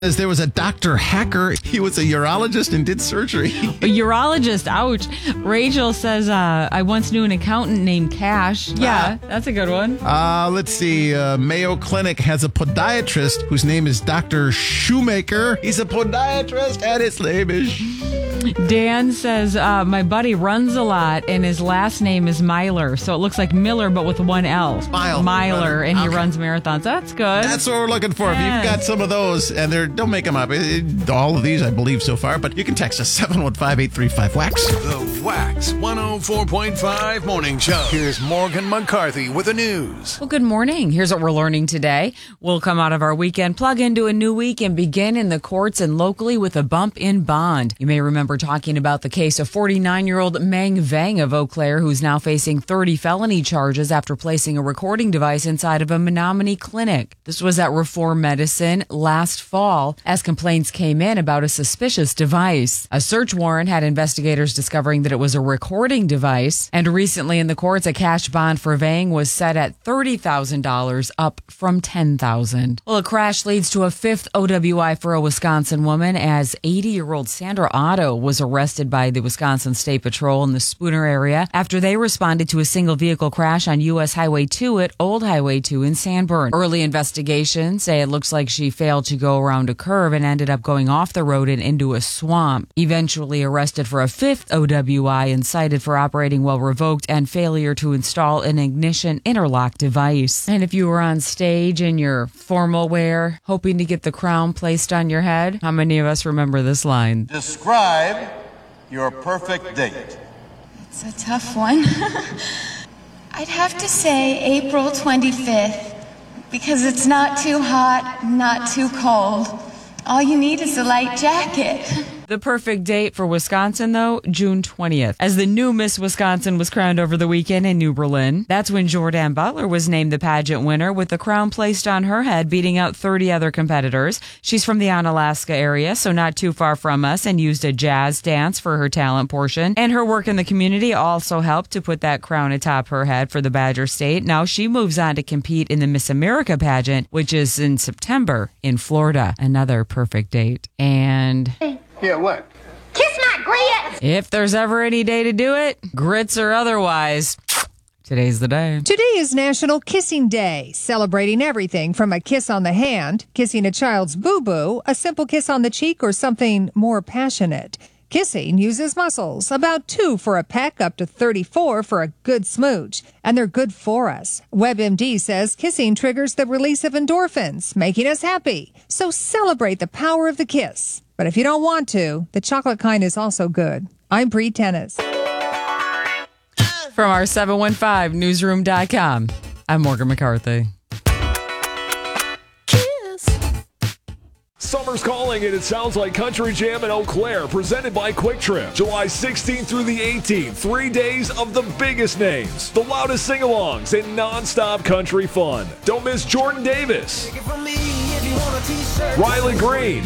As there was a Dr. Hacker. He was a urologist and did surgery. A urologist, ouch. Rachel says, I once knew an accountant named Cash. Yeah, that's a good one. Let's see. Mayo Clinic has a podiatrist whose name is Dr. Shoemaker. He's a podiatrist and his name is... Dan says, my buddy runs a lot and his last name is Myler. So it looks like Miller, but with one L. Myler, and he runs marathons. That's good. That's what we're looking for. Yes. If you've got some of those, and don't make them up. All of these, I believe, so far. But you can text us 715-835-WAX. The Wax 104.5 Morning Show. Here's Morgan McCarthy with the news. Well, good morning. Here's what we're learning today. We'll come out of our weekend, plug into a new week, and begin in the courts and locally with a bump in bond. You may remember talking about the case of 49-year-old Meng Vang of Eau Claire, who's now facing 30 felony charges after placing a recording device inside of a Menominee clinic. This was at Reform Medicine last fall as complaints came in about a suspicious device. A search warrant had investigators discovering that it was a recording device, and recently in the courts, a cash bond for Vang was set at $30,000, up from $10,000. Well, a crash leads to a fifth OWI for a Wisconsin woman as 80-year-old Sandra Otto was arrested by the Wisconsin State Patrol in the Spooner area after they responded to a single vehicle crash on U.S. Highway 2 at Old Highway 2 in Sanborn. Early investigations say it looks like she failed to go around a curve and ended up going off the road and into a swamp. Eventually arrested for a fifth OWI and cited for operating while revoked and failure to install an ignition interlock device. And if you were on stage in your formal wear, hoping to get the crown placed on your head, how many of us remember this line? Describe your perfect date. It's a tough one. I'd have to say April 25th, because it's not too hot, not too cold. All you need is a light jacket. The perfect date for Wisconsin, though, June 20th, as the new Miss Wisconsin was crowned over the weekend in New Berlin. That's when Jordan Butler was named the pageant winner, with the crown placed on her head, beating out 30 other competitors. She's from the Onalaska area, so not too far from us, and used a jazz dance for her talent portion. And her work in the community also helped to put that crown atop her head for the Badger State. Now she moves on to compete in the Miss America pageant, which is in September in Florida. Another perfect date. And... Yeah, what? Kiss my grits! if there's ever any day to do it, grits or otherwise, today's the day. Today is National Kissing Day, celebrating everything from a kiss on the hand, kissing a child's boo-boo, a simple kiss on the cheek, or something more passionate. Kissing uses muscles, about 2 for a peck, up to 34 for a good smooch, and they're good for us. WebMD says kissing triggers the release of endorphins, making us happy. So celebrate the power of the kiss. But if you don't want to, the chocolate kind is also good. I'm Bree Tennis. From our 715newsroom.com, I'm Morgan McCarthy. Summer's calling and it sounds like Country Jam in Eau Claire, presented by Quick Trip. July 16th through the 18th, 3 days of the biggest names, the loudest sing-alongs, and non-stop country fun. Don't miss Jordan Davis, Riley Green,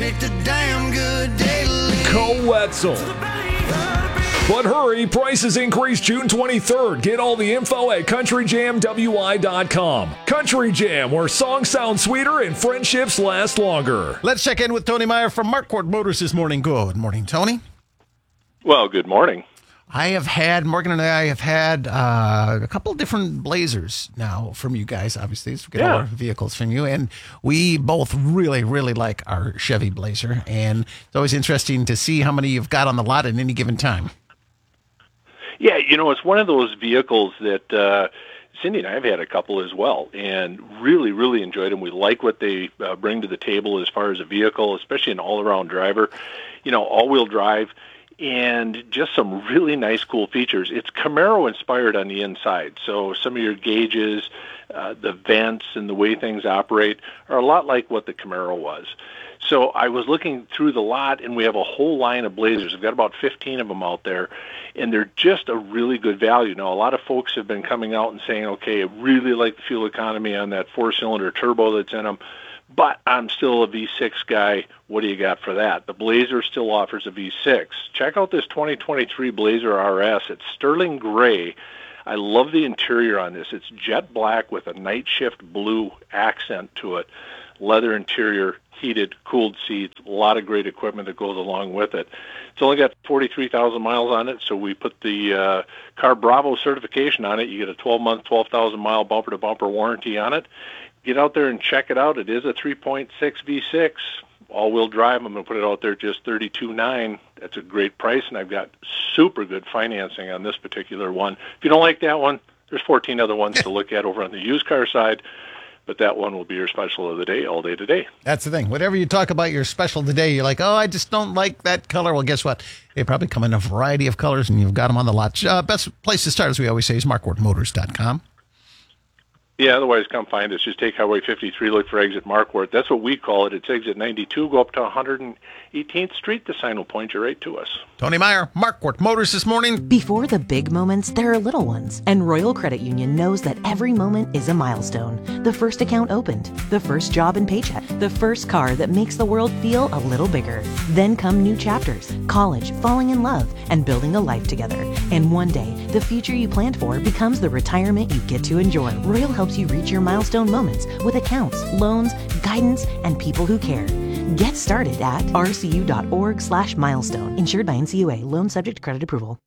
Cole Wetzel. But hurry, prices increase June 23rd. Get all the info at countryjamwi.com. Country Jam, where songs sound sweeter and friendships last longer. Let's check in with Tony Meyer from Marquardt Motors this morning. Good morning, Tony. Well, good morning. Morgan and I have had a couple of different Blazers now from you guys, obviously. So we get all our vehicles from you. And we both really, really like our Chevy Blazer. And it's always interesting to see how many you've got on the lot at any given time. Yeah, it's one of those vehicles that Cindy and I have had a couple as well, and really, really enjoyed them. We like what they bring to the table as far as a vehicle, especially an all-around driver, all-wheel drive, and just some really nice, cool features. It's Camaro-inspired on the inside, so some of your gauges, the vents, and the way things operate are a lot like what the Camaro was. So I was looking through the lot, and we have a whole line of Blazers. We've got about 15 of them out there, and they're just a really good value. Now, a lot of folks have been coming out and saying, okay, I really like the fuel economy on that 4-cylinder turbo that's in them, but I'm still a V6 guy. What do you got for that? The Blazer still offers a V6. Check out this 2023 Blazer RS. It's sterling gray. I love the interior on this. It's jet black with a night shift blue accent to it. leather interior, heated, cooled seats, a lot of great equipment that goes along with it. It's only got 43,000 miles on it, so we put the Car Bravo certification on it. You get a 12-month, 12,000-mile bumper-to-bumper warranty on it. Get out there and check it out. It is a 3.6 V6, all-wheel drive. I'm going to put it out there just $32,900. That's a great price, and I've got super good financing on this particular one. If you don't like that one, there's 14 other ones to look at over on the used car side. But that one will be your special of the day, all day today. That's the thing. Whatever you talk about your special today, you're like, oh, I just don't like that color. Well, guess what? They probably come in a variety of colors, and you've got them on the lot. Best place to start, as we always say, is markworthmotors.com. Yeah, otherwise come find us. Just take Highway 53, look for exit Markworth. That's what we call it. It's exit 92. Go up to 118th Street. The sign will point you right to us. Tony Meyer, Markworth Motors this morning. Before the big moments, there are little ones. And Royal Credit Union knows that every moment is a milestone. The first account opened, the first job and paycheck, the first car that makes the world feel a little bigger. Then come new chapters, college, falling in love, and building a life together. And one day, the future you planned for becomes the retirement you get to enjoy. Royal helps you reach your milestone moments with accounts, loans, guidance, and people who care. Get started at rcu.org/milestone. Insured by NCUA. Loan subject to credit approval.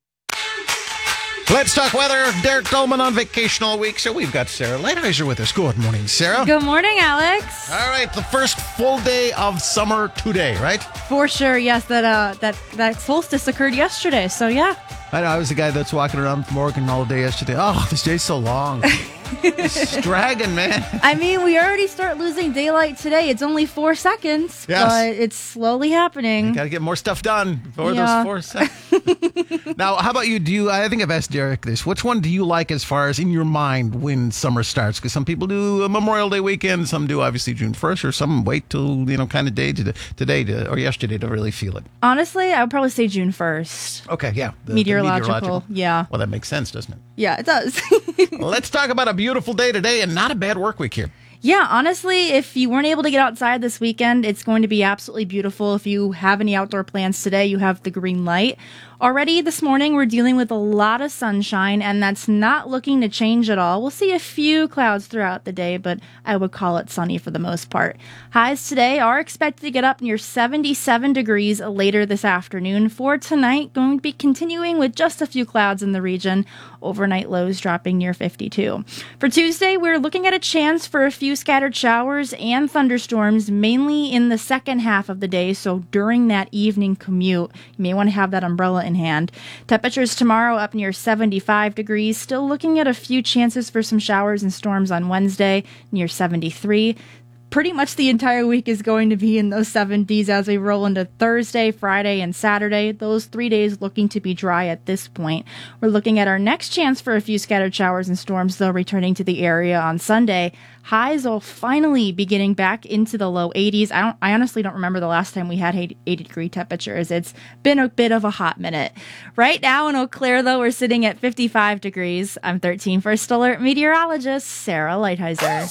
Let's talk weather. Derek Dolman on vacation all week, so we've got Sarah Lighthizer with us. Good morning, Sarah. Good morning, Alex. All right, the first full day of summer today, right? For sure, yes. That solstice occurred yesterday, so yeah. I know, I was the guy that's walking around Morgan all day yesterday. Oh, this day's so long. It's dragging, man. I mean, we already start losing daylight today. It's only 4 seconds, but it's slowly happening. Got to get more stuff done before those 4 seconds. Now, how about you? I think I've asked Derek this. Which one do you like as far as in your mind when summer starts? Because some people do a Memorial Day weekend, some do obviously June 1st, or some wait till kind of day or yesterday to really feel it. Honestly, I would probably say June 1st. Okay, yeah. Meteorological, yeah. Well, that makes sense, doesn't it? Yeah, it does. Let's talk about a beautiful day today and not a bad work week here. Yeah, honestly, if you weren't able to get outside this weekend, it's going to be absolutely beautiful. If you have any outdoor plans today, you have the green light. Already this morning, we're dealing with a lot of sunshine, and that's not looking to change at all. We'll see a few clouds throughout the day, but I would call it sunny for the most part. Highs today are expected to get up near 77 degrees later this afternoon. For tonight, going to be continuing with just a few clouds in the region. Overnight lows dropping near 52. For Tuesday, we're looking at a chance for a few scattered showers and thunderstorms, mainly in the second half of the day. So during that evening commute, you may want to have that umbrella in hand. Temperatures tomorrow up near 75 degrees. Still looking at a few chances for some showers and storms on Wednesday, near 73. Pretty much the entire week is going to be in those 70s as we roll into Thursday, Friday, and Saturday. Those 3 days looking to be dry at this point. We're looking at our next chance for a few scattered showers and storms, though, returning to the area on Sunday. Highs will finally be getting back into the low 80s. I honestly don't remember the last time we had 80-degree temperatures. It's been a bit of a hot minute. Right now in Eau Claire, though, we're sitting at 55 degrees. I'm 13 First Alert meteorologist Sarah Lighthizer.